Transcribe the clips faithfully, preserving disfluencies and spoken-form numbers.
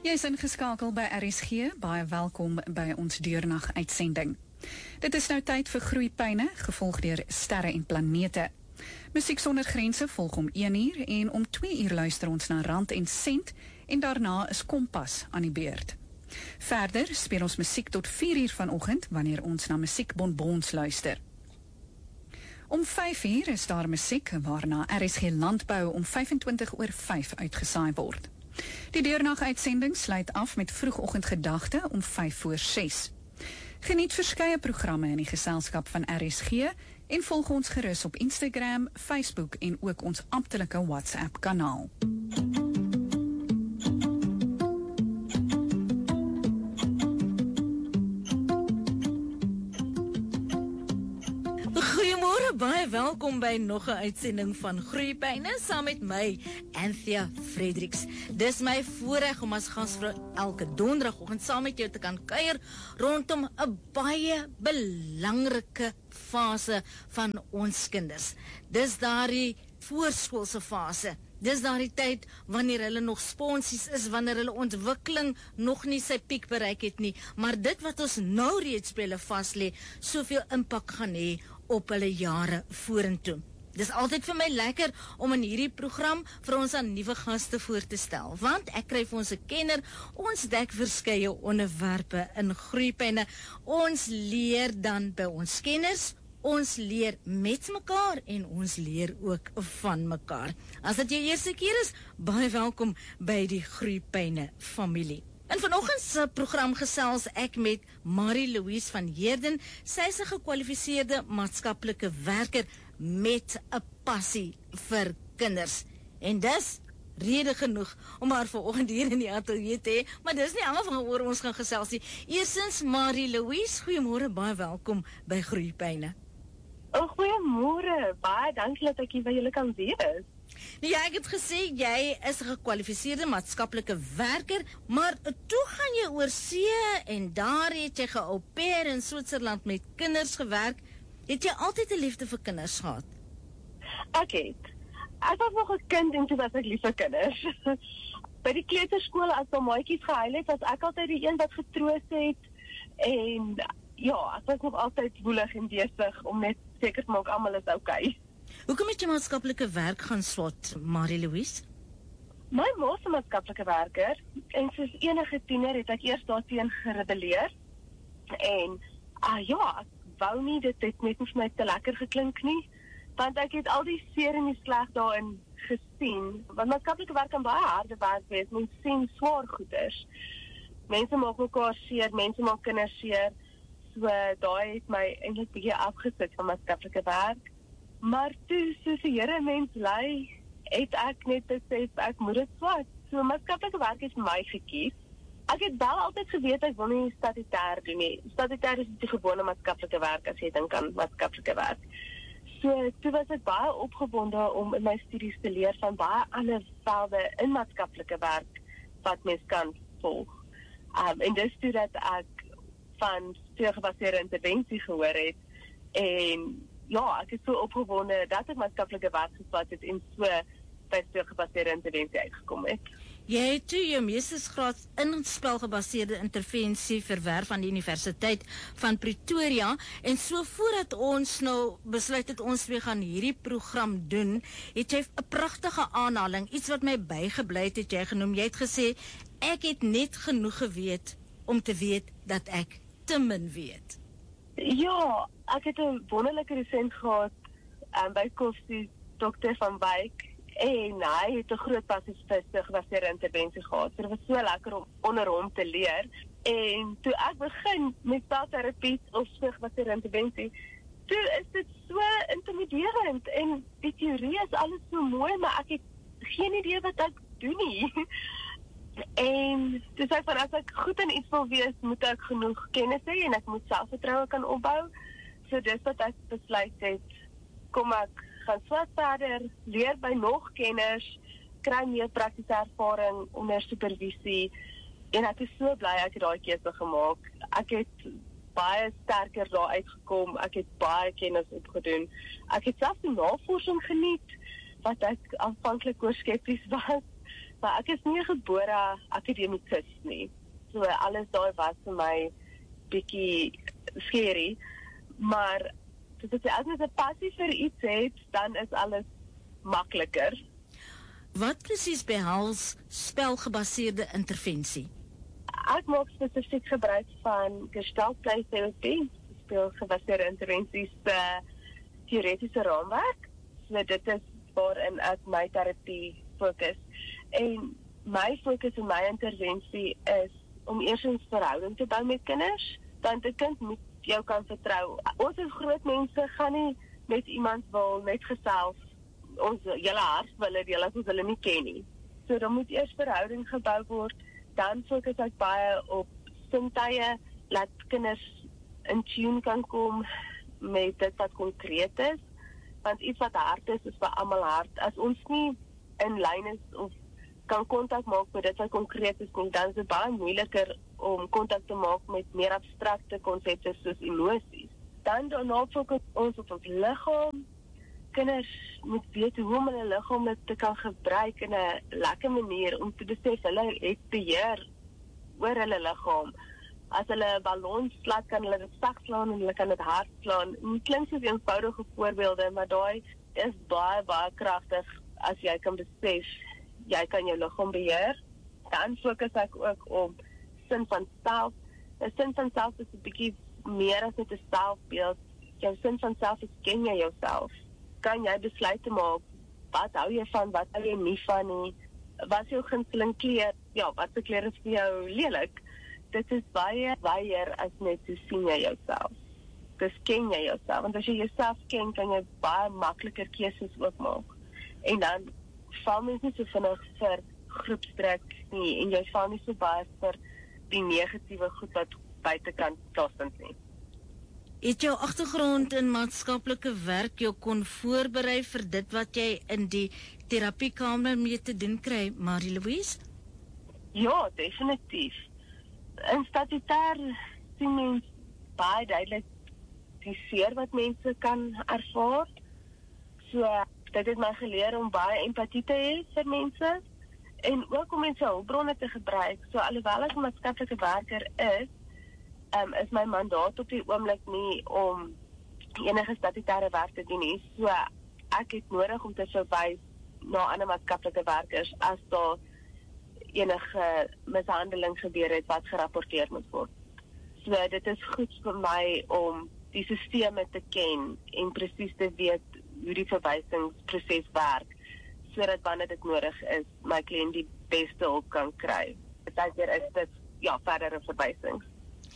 Jy is ingeskakel by R S G, baie welkom by ons deurnag uitsending. Dit is nou tyd vir Groeipyne, gevolg deur Sterre en Planete. Musiek sonder grense volg om een uur en om twee uur luister ons na Rand en Sent en daarna is Kompas aan die beurt. Verder speel ons musiek tot vier uur vanoggend wanneer ons na musiekbonbons luister. Om vyf uur is daar musiek waarna R S G Landbou om vyfentwintig oor vyf uitgesaai word. Die deurnag-uitsending sluit af met vroegoggendgedagte om vyf voor ses. Geniet verskeie programme in die geselskap van R S G en volg ons gerus op Instagram, Facebook en ook ons amptelike WhatsApp-kanaal. Goeiemôre, baie welkom by nog 'n uitsending van Groeipyne saam met my, Anthea Fredericks. Dis my voorreg om as gasvrou elke donderdagoggend saam met jou te kan kuier rondom 'n baie belangrike fase van ons kinders. Dis daardie voorskoolse fase. Dis daardie tyd wanneer hulle nog sponsies is, wanneer hulle ontwikkeling nog nie sy piek bereik het nie, maar dit wat ons nou reeds by hulle vas lê, soveel impak gaan hê op hulle jare vorentoe. Dis altyd vir my lekker om in hierdie program vir ons aan nuwe gaste voor te stel, want ek kry vir ons 'n kenner, ons dek verskeie onderwerpe in Groeipyne. Ons leer dan by ons kenners, ons leer met mekaar en ons leer ook van mekaar. As dit jou eerste keer is, baie welkom by die Groeipyne familie. In vanoggend se program gesels ek met Marie-Louise van Heerden. Sy is 'n gekwalifiseerde maatskaplike werker met 'n passie vir kinders. En dis rede genoeg om haar vanoggend hier in die ateljee te hê, maar dis nie almal van oor ons gaan gesels nie. Eerstens Marie-Louise, goeiemôre, baie welkom by Groeipyne. Oh, goeiemôre, baie dankie dat ek hier by julle kan wees. Nou ja, ek het gesê, jy is 'n gekwalifiseerde maatskaplike werker, maar toe gaan jy oor see en daar het jy ge-au pair in Switserland met kinders gewerk. Het jy altyd 'n liefde vir kinders gehad? Ek het. Ek was nog 'n kind en toe was ek lief vir kinders. By die kleuterskool as daar maatjies gehuil het, was ek altyd die een wat getroos het en ja, ek was nog altyd woelig en besig om net seker te maak almal is okay. Hoekom het jy maatskaplike werk gaan swat, Marie-Louise? My ma is 'n maatskaplike werker en soos enige tiener het ek eers daarteen gerebelleer. En ah ja, ek wou nie, dit het net nie vir my te lekker geklink nie, want ek het al die seer en die sleg daarin gesien. Want maatskaplike werk kan baie harde werk wees, mens sien swaar goeders. Mense maak mekaar seer, mense maak kinders seer. So daai het my eintlik bietjie afgesit van maatskaplike werk. Maar toe, soos die Here mens lei, het ek net besef, ek moet dit swat. So maatskaplike werk is vir my gekies. Ek het wel altyd geweet, ek wil nie statutêr doen nie. Statutêr is die gewone maatskaplike werk, as jy dink aan maatskaplike werk. So, toe was ek baie opgewonde om in my studies te leer van baie ander velde in maatskaplike werk, wat mens kan volg. Um, en dis toe dat ek van steurgebaseerde intervensie gehoor het, en ja, ek is so opgewonde dat ek maatskaplike werk geswat het en so by steurgebaseerde intervensie uitgekom het. Jy het toe jou meestersgraad in spelgebaseerde intervensie verwerf aan die Universiteit van Pretoria, en so voordat ons nou besluit het ons weer gaan hierdie program doen, het jy 'n pragtige aanhaling, iets wat my bygebly het, het jy genoem. Jy het gesê, ek het net genoeg geweet om te weet dat ek te min weet. Ja, ek het 'n wonderlike dosent gehad um, by Koffie, dokter Van Wyk, en hy het 'n groot passie vir steurgebaseerde intervensie gehad. So dit was so lekker om onder hom te leer. En toe ek begin met spelterapie of steurgebaseerde intervensie, toe is dit so intimiderend en die teorie is alles so mooi, maar ek het geen idee wat ek doen nie. En toe sê ek van, as ek goed in iets wil wees, moet ek genoeg kennis hê en ek moet selfvertroue kan opbou. So dis wat ek besluit het, kom ek gaan swat verder, leer by nog kenners, kry meer praktiese ervaring onder supervisie, en ek is so bly ek het daai keuse gemaak. Ek het baie sterker daar uitgekom, ek het baie kennis opgedoen, ek het selfs die navorsing geniet, wat ek aanvanklik oor skepties was, maar ek is nie 'n gebore akademikus nie. So alles daai was vir my bietjie scary, maar soos ek sê, as jy 'n passie vir iets het, dan is alles makliker. Wat presies behels spelgebaseerde intervensie? Ek maak spesifiek gebruik van Gestalt play therapy, spelgebaseerde intervensies se teoretiese raamwerk. So dit is waarin ek my terapie fokus. En my fokus en my intervensie is om eers 'n verhouding te bou met kinders, want 'n kind moet jou kan vertrou. Ons as groot mense gaan nie met iemand wil net gesels, ons julle hart wil het, julle as ons hulle nie ken nie. So dan moet eers verhouding gebou word, dan fokus ek baie op sintuie, laat kinders in tune kan kom met dit wat konkreet is, want iets wat hard is, is vir almal hard. As ons nie in lyn is of kan kontak maak met dit wat konkreet is nie, dan is dit baie moeiliker om kontak te maak met meer abstrakte konsepte soos emosies. Dan daarna fokus ons op ons liggaam. Kinders moet weet hoe om hulle liggaam te kan gebruik in 'n lekker manier om te besef hulle het beheer oor hulle liggaam. As hulle 'n ballon slat, kan hulle dit sag slaan en hulle kan dit hard slaan. Dit klink soos eenvoudige voorbeelde, maar daai is baie baie kragtig as jy kan besef jy kan jou liggaam beheer. Dan fokus ek ook op sin van self. 'n Sin van self is 'n bietjie meer as net 'n selfbeeld. Jou sin van self is, ken jy jouself? Kan jy besluite maak? Wat hou jy van, wat hou jy nie van nie? Wat is jou gunsteling kleur? Ja, wat se kleur is vir jou lelik? Dit is baie wyer as net hoe sien jy jouself. Dis ken jy jouself, want as jy jouself ken, kan jy baie makliker keuses ook maak. En dan val mens nie so vinnig vir groepsdruk nie, en jy val nie so baie vir die negatiewe goed wat buitekant plaasvind nie. Het jou agtergrond in maatskaplike werk jou kon voorberei vir dit wat jy in die terapiekamer mee te doen kry, Marie-Louise? Ja, definitief. In statutêr sien mens baie duidelik die seer wat mense kan ervaar. So dit het my geleer om baie empatie te hê vir mense en ook om mense hulpbronne te gebruik. So alhoewel ek 'n maatskaplike werker is, um, is my mandaat op die oomblik nie om enige statutêre werk te doen nie. So ek het nodig om te verwys na ander maatskaplike werkers as daar enige mishandeling gebeur het wat gerapporteer moet word. So dit is goed vir my om die sisteme te ken en presies te weet hoe die verwysingsproses werk, sodat wanneer dit nodig is, my kliënt die beste hulp kan kry. Partykeer is dit ja, verdere verwysings.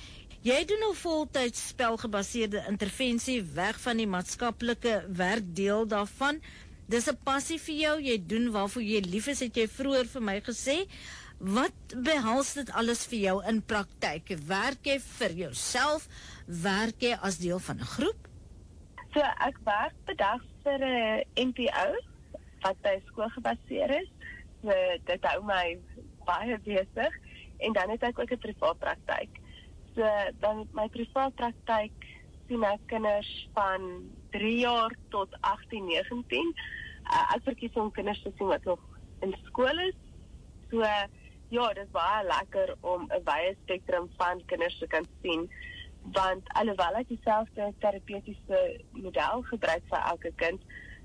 Jy doen nou voltyds spelgebaseerde intervensie weg van die maatskaplike werkdeel daarvan. Dis 'n passie vir jou, jy doen waarvoor jy lief is, het jy vroeër vir my gesê. Wat behels dit alles vir jou in praktyk? Werk jy vir jouself? Werk jy as deel van 'n groep? So ek werk bedag vir 'n N P O wat by skool gebaseer is. So dit hou my baie besig en dan het ek ook 'n privaat praktyk. So dan met my privaat praktyk sien ek kinders van drie jaar tot agttien, negentien. Uh, ek verkies om kinders te sien wat nog in skool is. So ja, dit is baie lekker om 'n wye spektrum van kinders te kan sien, want alhoewel ek dieselfde terapeutiese model gebruik vir elke kind,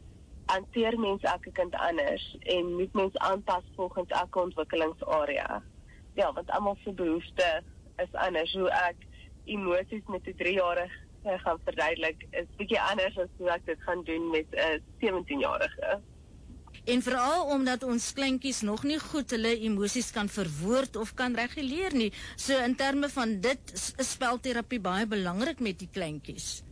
hanteer mens elke kind anders en moet mens aanpas volgens elke ontwikkelingsarea. Ja, want almal se behoeftes is anders. Hoe ek emosies met 'n drie-jarige gaan verduidelik is bietjie anders as hoe ek dit gaan doen met 'n sewentien-jarige. En veral omdat ons kleintjies nog nie goed hulle emosies kan verwoord of kan reguleer nie. So in terme van dit is spelterapie baie belangrik met die kleintjies.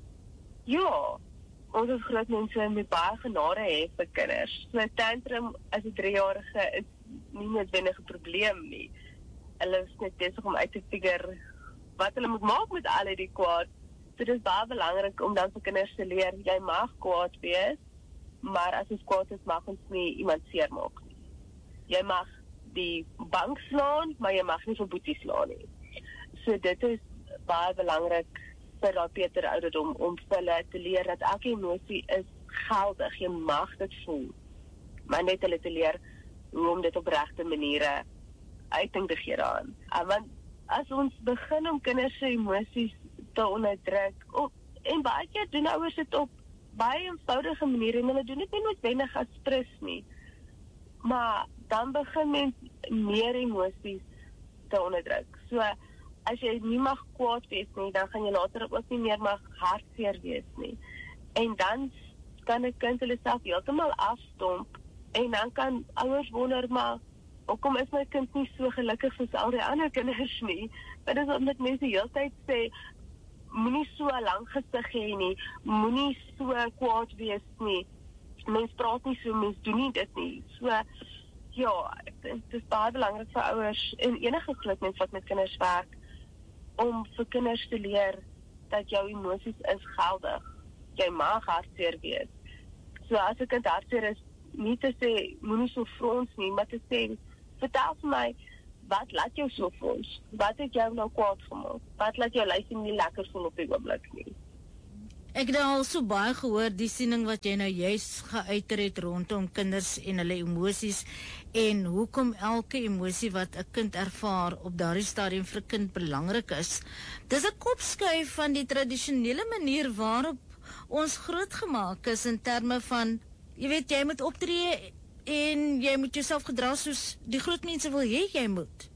Ja, ons as groot mense moet baie genade hê vir kinders. So 'n tantrum as 'n drie-jarige is nie noodwendig 'n probleem nie. Hulle is net besig om uit te figure wat hulle moet maak met al die kwaad. So dit is baie belangrik om dan vir kinders te leer, jy mag kwaad wees, maar as ons kwaad is, mag ons nie iemand seermaak nie. Jy mag die bank slaan, maar jy mag nie vir boetie slaan nie. So dit is baie belangrik vir daai Peter ouderdom om vir hulle te leer dat elke emosie is geldig, jy mag dit voel. Maar net hulle te leer, hoe om dit op regte maniere uiting te gee daaraan. Uh, want as ons begin om kinders se emosies te onderdruk, op, en baie keer doen ouers dit op baie eenvoudige maniere, en hulle doen dit nie noodwendig as stres nie, maar dan begin mens meer emosies te onderdruk. So, as jy nie mag kwaad wees nie, dan gaan jy later ook nie meer mag hartseer wees nie. En dan kan 'n kind hulle self heeltemal afstomp, en dan kan ouers wonder, maar hoekom is my kind nie so gelukkig soos al die ander kinders nie? Dit is omdat mense die hele tyd sê, moenie so lank gesig hê nie, moenie so kwaad wees nie, mens praat nie so, mens doen nie dit nie. So, ja, dit is baie belangrik vir ouers en enige groot mens wat met kinders werk, om vir kinders te leer dat jou emosies is geldig. Jy mag hartseer wees. So as 'n kind hartseer is, nie te sê, moenie so frons nie, maar te sê, vertel vir my, wat laat jou so frons? Wat het jou nou kwaad gemaak? Wat laat jou lyf nie lekker voel op die oomblik nie? Ek het al so baie gehoor, die siening wat jy nou juist geuiter het rondom kinders en hulle emosies, en hoekom elke emosie wat 'n kind ervaar op daardie stadium vir 'n kind belangrik is. Dis 'n kopskuif van die tradisionele manier waarop ons grootgemaak is in terme van, jy weet, jy moet optree en jy moet jouself gedra soos die groot mense wil hê jy moet.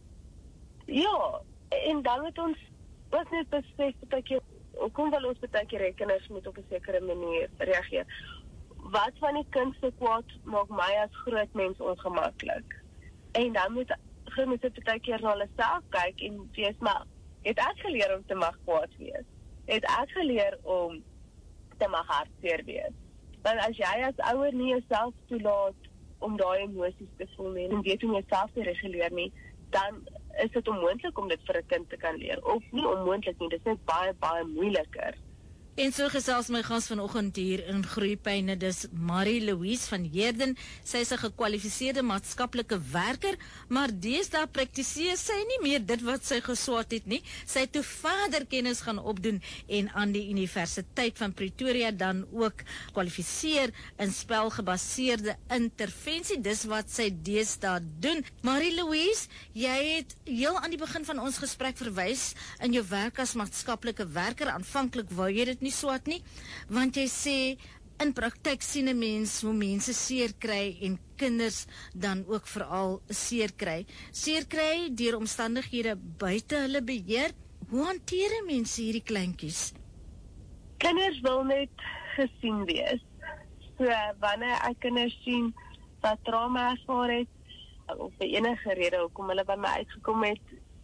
Ja, en dan moet ons ook net besef dat jy, hoekom wil ons baie keer hê kinders moet op 'n sekere manier reageer? Wat van die kind se kwaad maak my as groot mens ongemaklik? En dan moet groot mense baie keer na hulle self kyk en wees, maar het ek geleer om te mag kwaad wees? Het ek geleer om te mag hartseer wees? Want as jy as ouer nie jouself toelaat om daai emosies te voel nie, en weet om jouself te reguleer nie, dan is dit onmoontlik om dit vir 'n kind te kan leer. Of nie onmoontlik nie, dit is net baie, baie moeiliker. En so gesels my gas vanoggend hier in Groeipyne, dis Marie-Louise van Heerden. Sy is 'n gekwalifiseerde maatskaplike werker, maar deesdae praktiseer sy nie meer dit wat sy geswat het nie. Sy het toe verder kennis gaan opdoen en aan die Universiteit van Pretoria dan ook kwalifiseer in spelgebaseerde intervensie. Dis wat sy deesdae doen. Marie-Louise, jy het heel aan die begin van ons gesprek verwys in jou werk as maatskaplike werker. Aanvanklik wou jy dit nie swat nie, want jy sê in praktyk sien 'n mens hoe mense seer kry en kinders dan ook veral seer kry. Seer kry deur omstandighede buite hulle beheer. Hoe hanteer mense hierdie kleintjies? Kinders wil net gesien wees. So wanneer ek kinders sien wat trauma ervaar het, of vir enige rede hoekom hulle by my uitgekom het,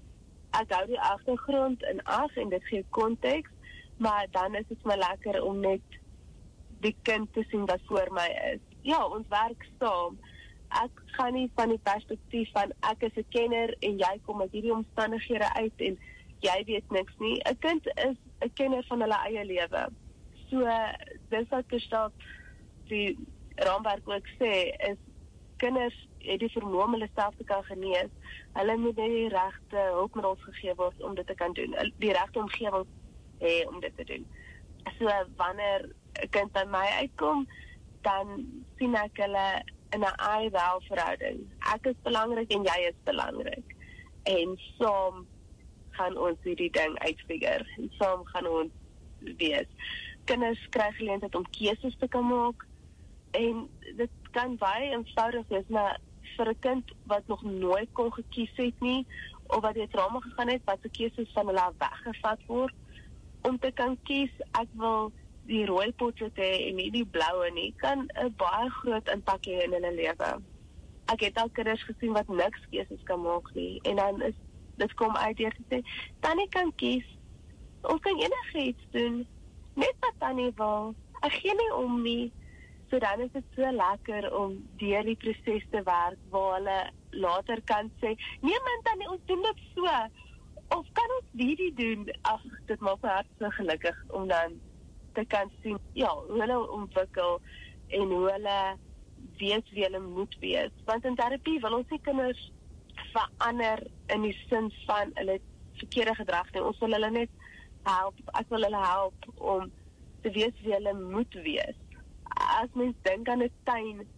ek hou die agtergrond in ag en dit gee konteks, maar dan is dit my lekker om net die kind te sien wat voor my is. Ja, ons werk saam. Ek gaan nie van die perspektief van ek is 'n kenner en jy kom uit hierdie omstandighede uit en jy weet niks nie. 'n Kind is 'n kenner van hulle eie lewe. So, dis wat gestap die raamwerk ook sê, is kinders het die vermoë om hulle self te kan genees. Hulle moet net die regte hulpmiddels gegee word om dit te kan doen. Die regte omgewing hê om dit te doen. So wanneer 'n kind by my uitkom, dan sien ek hulle in 'n I-wel verhouding. Ek is belangrik en jy is belangrik. En saam gaan ons hierdie ding uitfigure. En saam gaan ons wees. Kinders kry geleentheid om keuses te kan maak. En dit kan baie eenvoudig wees, maar vir 'n kind wat nog nooit kon gekies het nie, of wat deur trauma gegaan het, wat se keuses van hulle weggevat word, om te kan kies, ek wil die rooi potlood hê en nie die blaue nie, kan 'n baie groot impak hê in hulle lewe. Ek het al kinders gesien wat niks keuses kan maak nie, en dan is dit kom uit deur te sê, Tannie kan kies, ons kan enigiets doen, net wat Tannie wil, ek gee nie om nie. So dan is dit so lekker om deur die proses te werk, waar hulle later kan sê, nee man Tannie, ons doen dit so, of kan ons hierdie doen? Ag, dit maak my hart so gelukkig om dan te kan sien, ja, hoe hulle ontwikkel en hoe hulle weet wie hulle moet wees. Want in terapie wil ons nie kinders verander in die sin van hulle verkeerde gedrag nie. Ons wil hulle net help, ek wil hulle help om te weet wie hulle moet wees. As mens dink aan 'n tuin,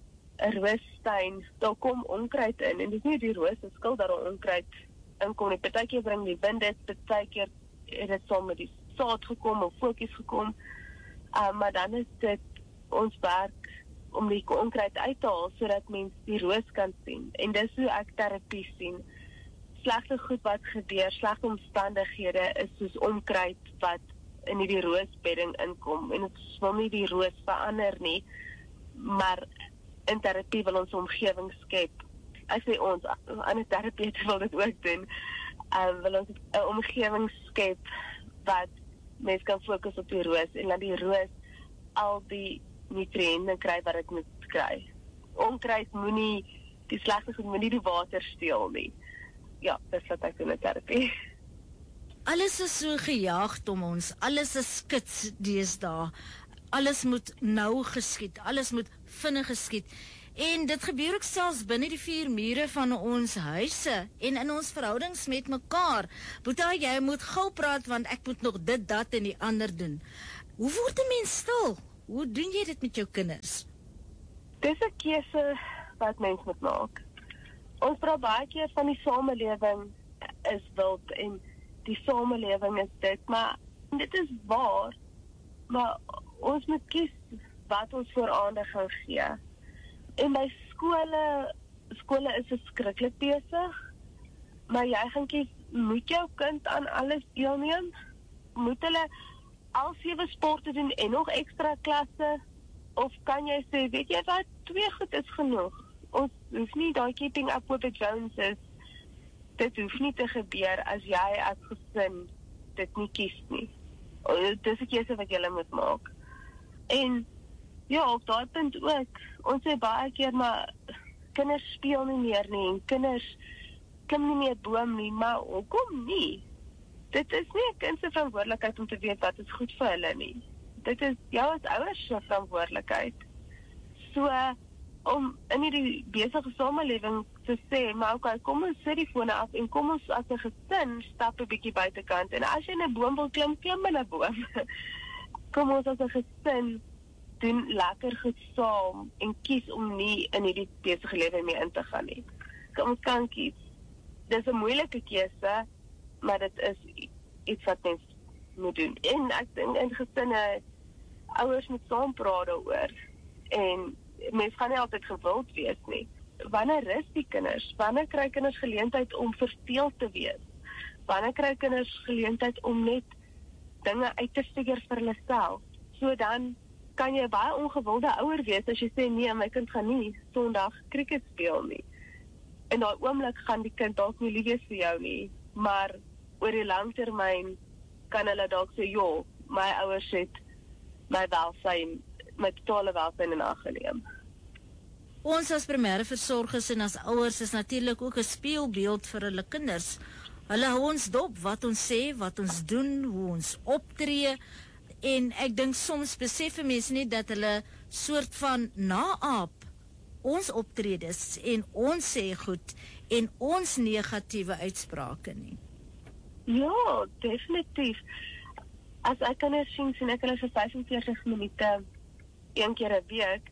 'n roostuin, daar kom onkruid in en dis nie die roos se skuld dat daar onkruid inkom nie. Partykeer bring die wind dit, partykeer het dit saam met die saad gekom of voetjies gekom. Uh, maar dan is dit ons werk om die onkruid uit te haal sodat mens die roos kan sien. En dis hoe ek terapie sien. Slegte goed wat gebeur, slegte omstandighede is soos onkruid wat in die roosbedding inkom. En ons wil nie die roos verander nie, maar in terapie wil ons omgewing skep. Ek sê ons, ander terapeute wil dit ook doen, um, wil ons 'n omgewing skep wat mens kan fokus op die roos en laat die roos al die nutriënte kry wat dit moet kry. Onkruid moenie, die slegte goed moenie die water steel nie. Ja, dis wat ek doen in terapie. Alles is so gejaagd om ons, alles is skits deesdae. Alles moet nou geskied, alles moet vinnig geskied. En dit gebeur ook selfs binne die vier mure van ons huise en in ons verhoudings met mekaar. Boeta, jy moet gou praat want ek moet nog dit, dat en die ander doen. Hoe word 'n mens stil? Hoe doen jy dit met jou kinders? Dis 'n keuse wat mens moet maak. Ons praat baie keer van die samelewing is wild en die samelewing is dit, maar dit is waar, maar ons moet kies wat ons voor aandag gaan gee. En by skole, skole is verskriklik besig, maar jy gaan kies, moet jou kind aan alles deelneem? Moet hulle al sewe sporte doen en nog ekstra klasse? Of kan jy sê, weet jy wat, twee goed is genoeg? Ons hoef nie daai keeping up with the Joneses. Dit hoef nie te gebeur as jy as gesin dit nie kies nie. Dis 'n keuse wat jy moet maak. En ja, op daai punt ook, ons sê baie keer, maar kinders speel nie meer nie, en kinders klim nie meer boom nie, maar hoekom nie? Dit is nie 'n kind se verantwoordelikheid om te weet wat is goed vir hulle nie. Dit is jou as ouers se verantwoordelikheid. So, om in hierdie besige samelewing te sê, maar okay, kom ons sit die fone af en kom ons as 'n gesin stap 'n bietjie buitekant. En as jy in 'n boom wil klim, klim in 'n boom. Kom ons as 'n gesin doen lekker goed saam en kies om nie in hierdie besige lewe mee in te gaan nie. Kom ons kan kies. Dis 'n moeilike keuse, maar dit is iets wat mens moet doen. En ek dink in gesinne, ouers moet saam praat daaroor. En mens gaan nie altyd gewild wees nie. Wanneer rus die kinders? Wanneer kry kinders geleentheid om verveeld te wees? Wanneer kry kinders geleentheid om net dinge uit te figure vir hulle self? So dan kan jy baie ongewilde ouer wees as jy sê, nee, my kind gaan nie Sondag cricket speel nie. In daai oomblik gaan die kind dalk nie lief wees vir jou nie, maar oor die langtermyn kan hulle dalk sê, joh, my ouers het my welsyn, my totale welsyn in ag geneem. Ons as primêre versorgers en as ouers is natuurlik ook 'n spieelbeeld vir hulle kinders. Hulle hou ons dop wat ons sê, wat ons doen, hoe ons optree. En ek dink soms besef mense nie dat hulle soort van naaap ons optredes en ons sê goed en ons negatiewe uitsprake nie. Ja, definitief. As ek kinders sien, sien ek hulle vir vyf en veertig minute een keer 'n week.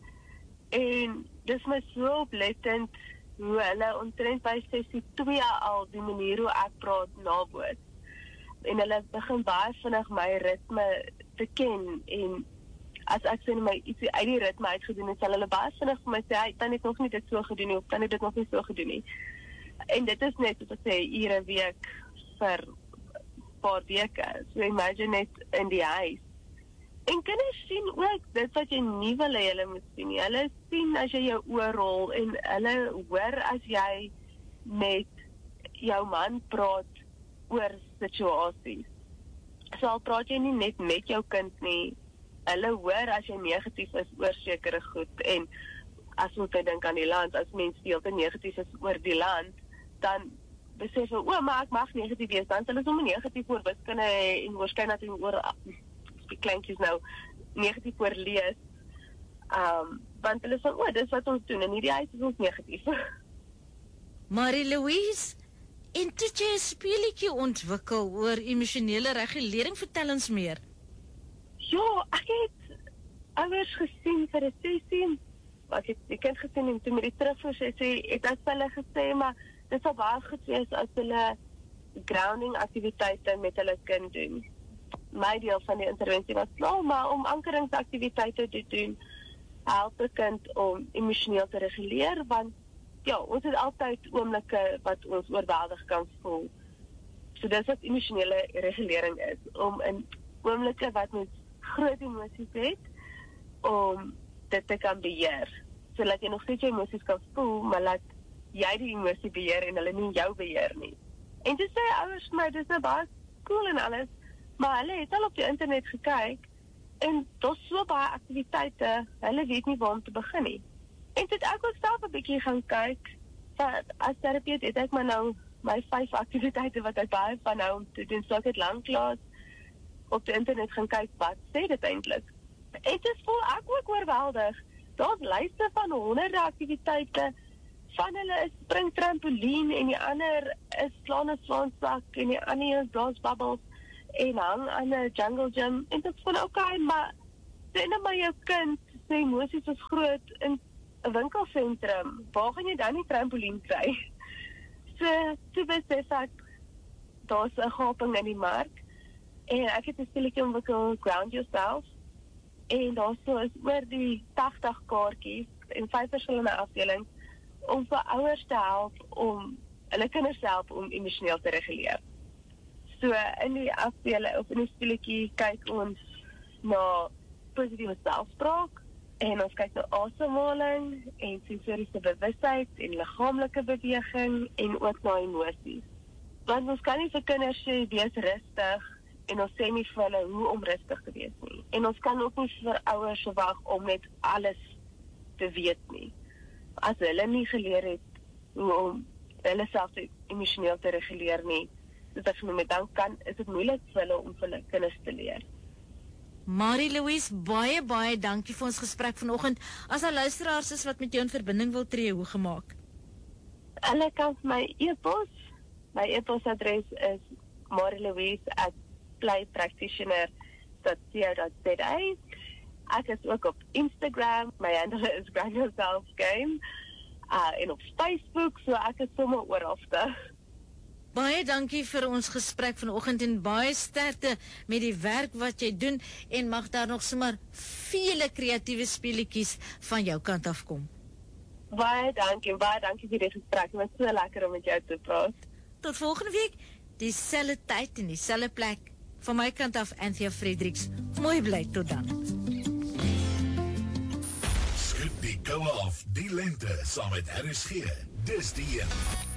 En dis my so oplettend hoe hulle omtrent by sessie twee al die manier hoe ek praat naboots. En hulle begin baie vinnig my ritme te ken. En as ek sê my ietsie uit die ritme uitgedoen het, sal hulle baie vinnig vir my sê, hy het net nog nie dit so gedoen nie, of kan dit nog nie so gedoen nie. En dit is net, soos ek sê, ure 'n week vir paar weke. So imagine net in die huis. En kinders sien ook dit wat jy nie wil hê hulle moet sien nie. Hulle sien as jy jou oor rol en hulle hoor as jy met jou man praat oor situasies. So al praat jy nie net met jou kind nie, hulle hoor as jy negatief is oor sekere goed. En as ons dink aan die land, as mens veel te negatief is oor die land, dan besef hulle, o, maar ek mag negatief wees, dan hulle is sommer negatief oor wiskunde en waarskynlik oor die kleintjies nou negatief oor lees. Um, want hulle sê, o, dis wat ons doen, en hierdie huis is ons negatief. Marie-Louise, en toe jy 'n speletjie ontwikkel oor emosionele regulering, vertel ons meer. Ja, ek het ouers gesien vir 'n sessie ek het die kind gesien en toe met die terugvoer sê, het ek vir hulle gesê, maar dit sal baie goed wees as hulle grounding aktiwiteite met hulle kind doen. My deel van die intervensie was klaar, maar om ankeringsaktiwiteite te doen, help 'n kind om emosioneel te reguleer, want ja, ons het altyd oomblikke wat ons oorweldig kan voel. So dis wat emosionele regulering is, om in oomblikke wat ons groot emosies het, om dit te kan beheer. So dat jy nog steeds jou emosies kan voel, maar laat jy die emosie beheer en hulle nie jou beheer nie. En toe sê ouers vir my, dis nou baie cool en alles, maar hulle het al op die internet gekyk, en daar's so baie aktiwiteite, hulle weet nie waar om te begin nie. En toe het ek ook self 'n bietjie gaan kyk, as terapeut het ek maar nou my vyf aktiwiteite wat ek baie van hou om te doen, so ek het lanklaas op die internet gaan kyk, wat sê dit eintlik? En dit voel ek ook oorweldig. Daar's lyste van honderde aktiwiteite, van hulle is spring trampolien, en die ander is slaan 'n swaansak, en die ander is daar's bubbles, en hang aan 'n jungle gym, en dit voel okay, maar sê nou maar jou kind, sy emosies is groot in 'n winkelsentrum, waar gaan jy dan die trampolien kry? So, toe besef ek, daar's 'n gaping in die mark, en ek het 'n speletjie ontwikkel, Ground Yourself, en daar so is oor die tagtig kaartjies, en vyf verskillende afdelings, om vir ouers te help, om hulle kinders te help om emosioneel te reguleer. So, in die afdeling, of in die speletjie, kyk ons na positiewe selfspraak, en ons kyk na asemhaling, en sensoriese bewustheid, en liggaamlike beweging, en ook na emosies. Want ons kan nie vir kinders sê, wees rustig, en ons sê nie vir hulle hoe om rustig te wees nie. En ons kan ook nie vir ouers verwag om net alles te weet nie. As hulle nie geleer het hoe om hulle self emosioneel te reguleer nie, soos ek genoem het, dan kan, is dit moeilik vir hulle om vir hulle kinders te leer. Marie-Louise, baie, baie dankie vir ons gesprek vanoggend. As daar luisteraars is wat met jou in verbinding wil tree, hoe gemaak? Hulle kan my e-pos, my e-posadres is marielouise at playpractitioner dot co dot za. Ek is ook op Instagram, my handle is Ground Yourself Game, uh, en op Facebook, so ek is sommer oralste. Baie dankie vir ons gesprek vanoggend en baie sterkte met die werk wat jy doen, en mag daar nog sommer vele kreatiewe speletjies van jou kant af kom. Baie dankie, baie dankie vir die gesprek. Het was so lekker om met jou te praat. Tot volgende week, dieselfde tyd en dieselfde plek. Van my kant af, Anthea Fredericks. Mooi bly, tot dan. Skip die koue af, die lente, saam met R S G. Dis die een.